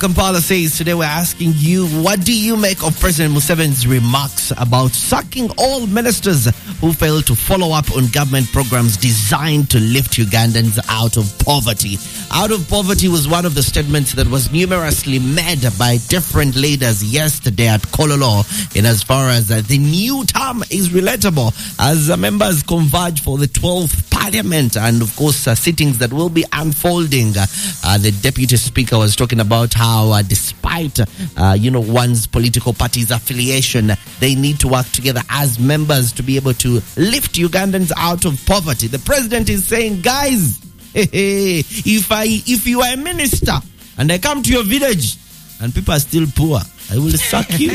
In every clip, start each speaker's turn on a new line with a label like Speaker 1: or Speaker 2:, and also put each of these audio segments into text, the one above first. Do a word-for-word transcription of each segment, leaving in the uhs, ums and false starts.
Speaker 1: Kampala says today we're asking you, what do you make of President Museveni's remarks about sacking all ministers who failed to follow up on government programs designed to lift Ugandans out of poverty? Out of poverty was one of the statements that was numerously made by different leaders yesterday at Kololo, in as far as uh, the new term is relatable, as uh, members converge for the twelfth Parliament and, of course, uh, sittings that will be unfolding. Uh, uh, the Deputy Speaker was talking about how, uh, despite, uh, you know, one's political party's affiliation, they need to work together as members to be able to lift Ugandans out of poverty. The President is saying, guys, if I, if you are a minister and I come to your village and people are still poor, I will sack you.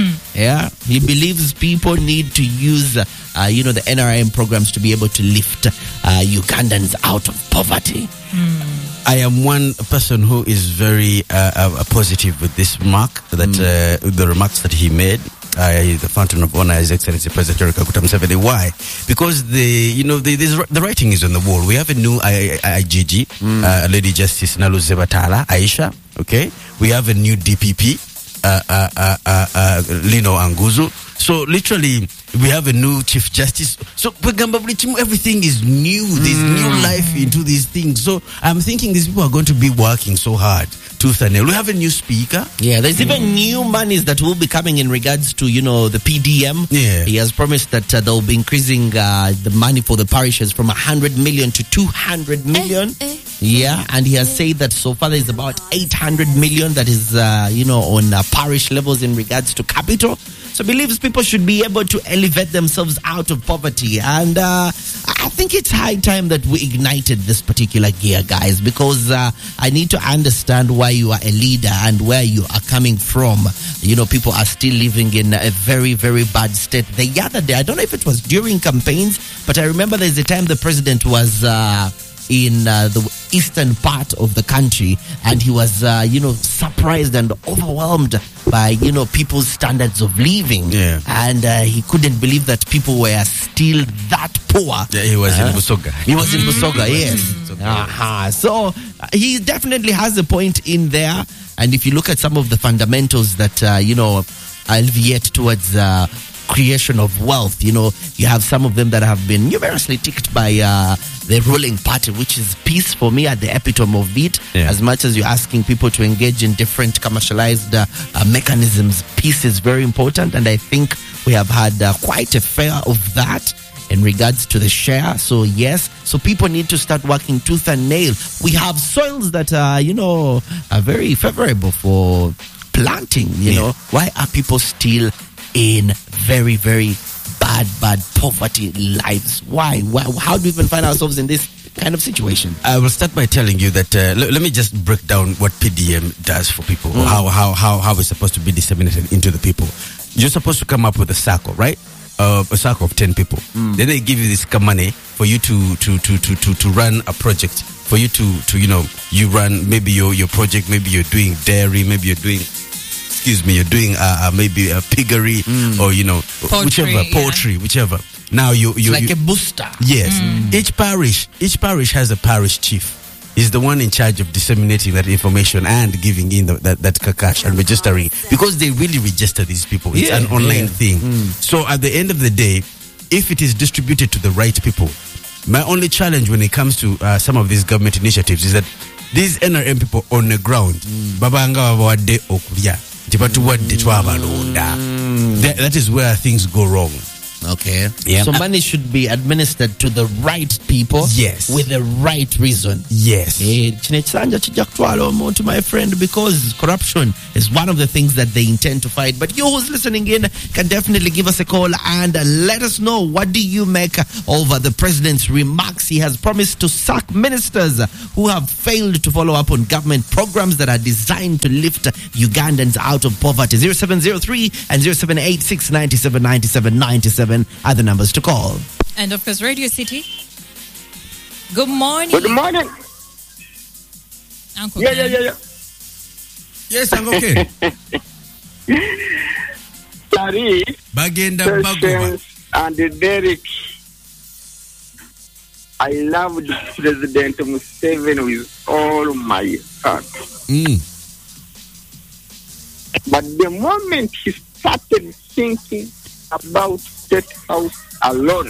Speaker 1: Yeah, he believes people need to use, uh, you know, the N R I M programs to be able to lift uh, Ugandans out of poverty.
Speaker 2: Mm. I am one person who is very uh, uh, positive with this remark, that mm. uh, the remarks that he made. Uh, the fountain of honor, His Excellency President Yoweri Kaguta Museveni. Why? Because the, you know, the, the writing is on the wall. We have a new I, I, I G G, mm. uh, Lady Justice Nalutse Batala, Aisha. Okay, we have a new D P P, uh, uh, uh, uh, uh, Lino Anguzu. So literally, we have a new Chief Justice. So everything is new. There's mm. new life into these things. So I'm thinking these people are going to be working so hard. Tooth and nail. We have a new speaker.
Speaker 1: Yeah, there's even new monies that will be coming in regards to, you know, the P D M.
Speaker 2: Yeah.
Speaker 1: He has promised that uh, they'll be increasing uh, the money for the parishes from one hundred million to two hundred million. Eh, eh, yeah, and he has said that so far there's about eight hundred million that is, uh, you know, on uh, parish levels in regards to capital. So believes people should be able to elevate themselves out of poverty. And uh, I think it's high time that we ignited this particular gear, guys, because uh, I need to understand why you are a leader and where you are coming from. You know, people are still living in a very, very bad state. The other day, I don't know if it was during campaigns, but I remember there's a time the president was uh, in uh, the eastern part of the country, and he was, uh, you know, surprised and overwhelmed by, you know, people's standards of living.
Speaker 2: Yeah.
Speaker 1: And uh, he couldn't believe that people were still that poor.
Speaker 2: Yeah, he was uh, in Busoga.
Speaker 1: He was in Busoga, yes. Uh-huh. So uh, he definitely has a point in there. And if you look at some of the fundamentals that, uh, you know, alleviate towards uh, creation of wealth, you know, you have some of them that have been numerously ticked by uh, the ruling party, which is peace for me at the epitome of it.
Speaker 2: Yeah.
Speaker 1: As much as you're asking people to engage in different commercialized uh, uh, mechanisms, peace is very important. And I think we have had uh, quite a fair of that in regards to the share. So yes, so people need to start working tooth and nail. We have soils that are, you know, are very favorable for planting, you
Speaker 2: yeah.
Speaker 1: know. Why are people still in very, very bad, bad poverty lives? Why? Why? How do we even find ourselves in this kind of situation?
Speaker 2: I will start by telling you that, uh, l- let me just break down what P D M does for people, mm. how, how, how, how it's supposed to be disseminated into the people. You're supposed to come up with a circle, right? Uh, a circle of ten people. Mm. Then they give you this money for you to, to, to, to, to, to run a project, for you to, to, you know, you run maybe your, your project, maybe you're doing dairy, maybe you're doing, excuse me, you're doing uh, uh, maybe a piggery mm. or, you know,
Speaker 3: poultry,
Speaker 2: whichever, poultry, yeah. whichever. Now you, you,
Speaker 1: it's like
Speaker 2: you,
Speaker 1: a booster.
Speaker 2: Yes.
Speaker 1: Mm.
Speaker 2: Each parish, each parish has a parish chief. He's the one in charge of disseminating that information and giving in the, that, that kakash and registering, because they really register these people. It's
Speaker 1: yeah,
Speaker 2: an online
Speaker 1: yeah.
Speaker 2: thing. Mm. So at the end of the day, if it is distributed to the right people, my only challenge when it comes to uh, some of these government initiatives is that these N R M people on the ground, babanga bawadde okulya tibatuwadde twabalonda. That is where things go wrong.
Speaker 1: Okay.
Speaker 2: Yeah.
Speaker 1: So money should be administered to the right people.
Speaker 2: Yes.
Speaker 1: With the right reason.
Speaker 2: Yes.
Speaker 1: Eh, to my friend, because corruption is one of the things that they intend to fight. But you who's listening in can definitely give us a call and uh, let us know, what do you make of the president's remarks? He has promised to sack ministers who have failed to follow up on government programs that are designed to lift Ugandans out of poverty. zero seven zero three and zero seven eight six nine seven nine seven nine seven are the numbers to call.
Speaker 3: And of course, Radio City. Good morning.
Speaker 4: Good morning.
Speaker 3: Uncle
Speaker 4: Yeah,
Speaker 3: Ken.
Speaker 4: yeah, yeah, yeah.
Speaker 2: Yes, I'm okay.
Speaker 4: Sorry.
Speaker 2: Bagenda Bagoba.
Speaker 4: Patience and Derek. I loved President Museveni with all my heart.
Speaker 2: Mm.
Speaker 4: But the moment he started thinking about State House alone,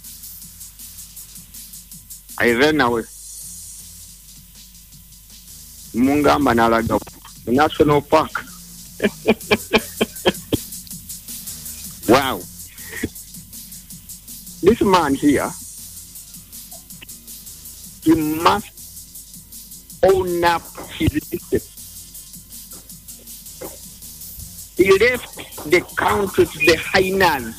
Speaker 4: I ran away. Mungamba nalaga the National Park. Wow. This man here, he must own up his mistake. He left the country to the hyenas.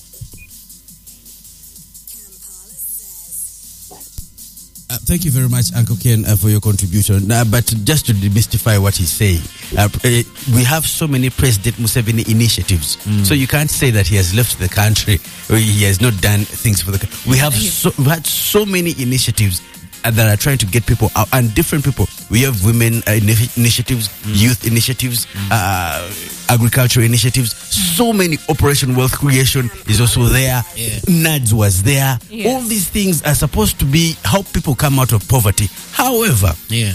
Speaker 2: Uh, thank you very much, Uncle Ken, uh, for your contribution. Uh, but just to demystify what he's saying, uh, uh, we have so many President Museveni initiatives. Mm. So you can't say that he has left the country or he has not done things for the country. We have so, we've had so many initiatives uh, that are trying to get people out, and different people. We have women uh, initi- initiatives, mm. youth initiatives, mm. uh, agriculture initiatives. Mm. So many. Operation Wealth Creation is also there. Yeah. N A D S was there. Yes. All these things are supposed to be help people come out of poverty. However,
Speaker 1: yeah,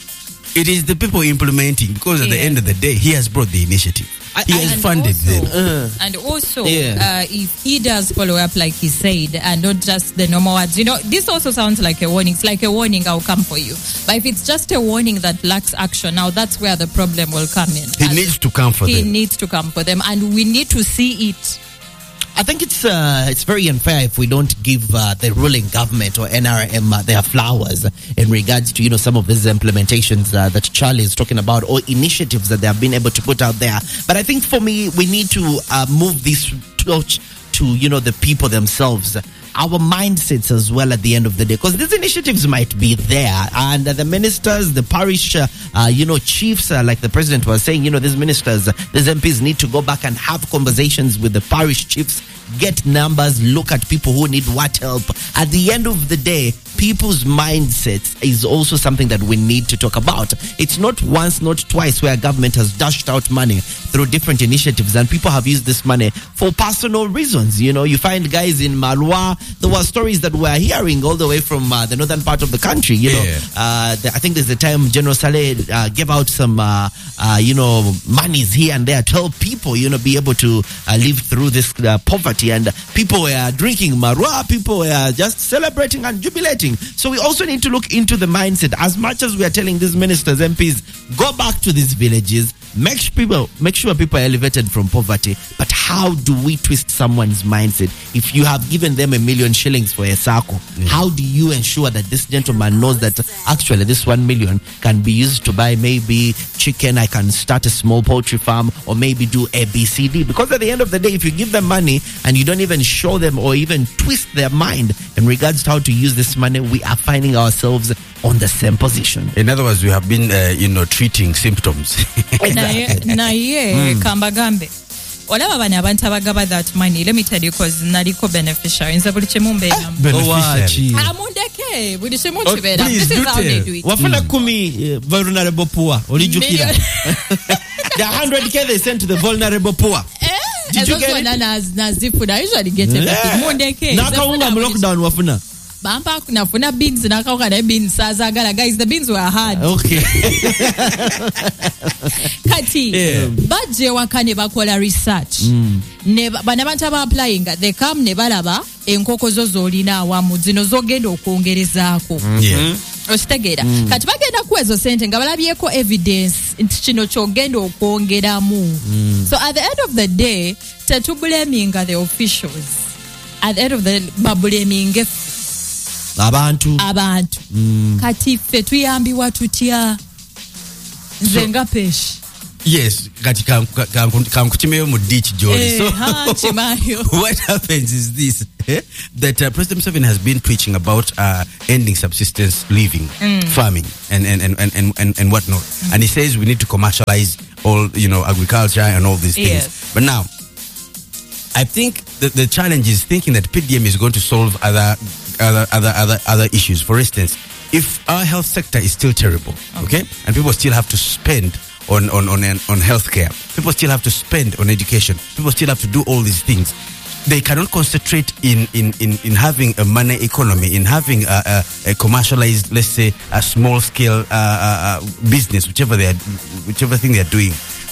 Speaker 2: it is the people implementing, because at yeah. the end of the day, he has brought the initiative.
Speaker 3: I,
Speaker 2: he has
Speaker 3: and
Speaker 2: funded
Speaker 3: also,
Speaker 2: them.
Speaker 3: Uh, and also,
Speaker 1: yeah.
Speaker 3: uh, if he does follow up like he said, and not just the normal words, you know, this also sounds like a warning. It's like a warning, I'll come for you. But if it's just a warning that lacks action, now that's where the problem will come in.
Speaker 2: He
Speaker 3: and
Speaker 2: needs to come for
Speaker 3: he
Speaker 2: them.
Speaker 3: He needs to come for them, and we need to see it.
Speaker 1: I think it's uh, it's very unfair if we don't give uh, the ruling government or N R M uh, their flowers in regards to, you know, some of these implementations uh, that Charlie is talking about, or initiatives that they have been able to put out there. But I think for me, we need to uh, move this torch to, you know, the people themselves. Our mindsets as well at the end of the day, because these initiatives might be there, and uh, the ministers, the parish, uh, uh, you know, chiefs, uh, like the president was saying, you know, these ministers, uh, these M Ps need to go back and have conversations with the parish chiefs, get numbers, look at people who need what help. At the end of the day, people's mindsets is also something that we need to talk about. It's not once, not twice where government has dashed out money through different initiatives, and people have used this money for personal reasons. You know, you find guys in Malwa. There were stories that we're hearing all the way from uh, the northern part of the country. You know,
Speaker 2: yeah.
Speaker 1: uh, the, I think there's a time General Saleh uh, gave out some, uh, uh, you know, monies here and there to help people, you know, be able to uh, live through this uh, poverty. And people were drinking marwa, people were just celebrating and jubilating. So we also need to look into the mindset. As much as we are telling these ministers, M Ps, go back to these villages, make sure people, make sure people are elevated from poverty. But how do we twist someone's mindset? If you have given them a million shillings for a circle, yeah. how do you ensure that this gentleman knows that actually this one million can be used to buy maybe chicken, I can start a small poultry farm, or maybe do A, B, C, D? Because at the end of the day, if you give them money and you don't even show them or even twist their mind in regards to how to use this money, we are finding ourselves on the same position.
Speaker 2: In other words, we have been, uh, you know, treating symptoms.
Speaker 3: Exactly. Na ye kambagambe. Olaba bana abantu abagaba that money. Let me tell you, because naliko beneficiary. Nze buli chemu mbeera.
Speaker 2: Beneficiary.
Speaker 3: Amundeke buli chemu kibeera. This is how they do it.
Speaker 1: Wafuna kumi vulnerable poor. Olijukira. The one hundred K they sent to the vulnerable poor. Did you get it?
Speaker 3: I usually get everything. Mundeke.
Speaker 1: Nakaunga mu lockdown wafuna.
Speaker 3: Bampa nafuna beans nakauka na beans sazagala. Guys, the beans were hard.
Speaker 1: Okay.
Speaker 3: Kati yeah. Baje wakane bakola research mm. ne bana bantu aba applying they come ne balaba enkoko zo zolina awamu zino zogenda okwongerezaako
Speaker 2: mm. yeah.
Speaker 3: Ostegera mm. Kati bagenda kwezo sente nga balabyeko evidence nti kino kyogenda okwongeramu mm. So at the end of the day tetublaming the officials. At the end of the bablaming
Speaker 1: abantu
Speaker 3: abantu mm. Kati ffe tuyambiwa tutya zenga peshi.
Speaker 2: Yes, kati kankuchimeyo mu ditch Jody.
Speaker 3: Eh,
Speaker 2: so what happens is this eh, that uh, President Museveni has been preaching about uh, ending subsistence living, mm. farming and and and and and, and whatnot. Mm. And he says we need to commercialize all, you know, agriculture and all these things.
Speaker 3: Yes.
Speaker 2: But now I think the, the challenge is thinking that P D M is going to solve other other other other other issues. For instance, if our health sector is still terrible, okay, okay and people still have to spend on on on on healthcare, people still have to spend on education, people still have to do all these things, they cannot concentrate in in in, in having a money economy, in having a, a, a commercialized, let's say, a small scale uh, uh, business, whichever they are, whichever thing they are doing.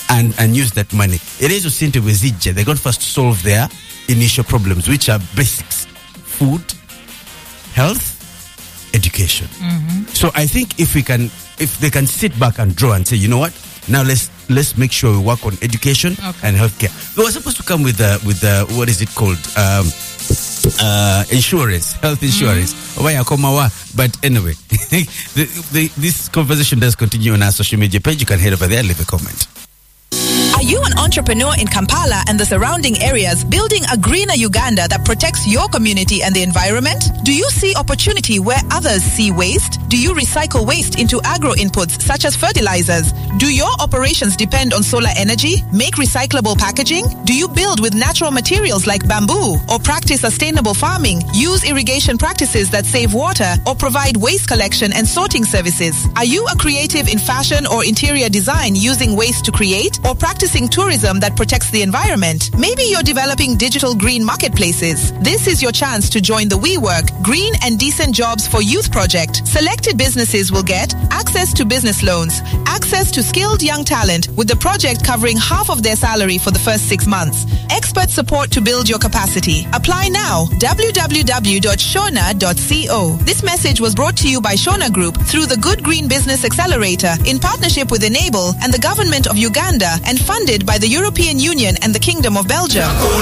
Speaker 2: and, and use that money. Erezo sente wezijja, they're going to first solve their initial problems, which are basics: food, health, education.
Speaker 3: Mm-hmm.
Speaker 2: So I think if we can, if they can sit back and draw and say, you know what, now let's let's make sure we work on education
Speaker 3: Okay.
Speaker 2: and healthcare. They were supposed to come with uh, with uh, what is it called? Um, uh, insurance, health insurance. Mm-hmm. But anyway, the, the, this conversation does continue on our social media page. You can head over there and leave a comment.
Speaker 5: Are you an entrepreneur in Kampala and the surrounding areas building a greener Uganda that protects your community and the environment? Do you see opportunity where others see waste? Do you recycle waste into agro inputs such as fertilizers? Do your operations depend on solar energy? Make recyclable packaging? Do you build with natural materials like bamboo or practice sustainable farming? Use irrigation practices that save water or provide waste collection and sorting services? Are you a creative in fashion or interior design using waste to create, or practicing tourism that protects the environment? Maybe you're developing digital green marketplaces. This is your chance to join the WeWork Green and Decent Jobs for Youth project. Selected businesses will get access to business loans, access to skilled young talent, with the project covering half of their salary for the first six months. Expert support to build your capacity. Apply now. w w w dot shona dot co. This message was brought to you by Shona Group through the Good Green Business Accelerator in partnership with Enable and the Government of Uganda, and funded by the European Union and the Kingdom of Belgium.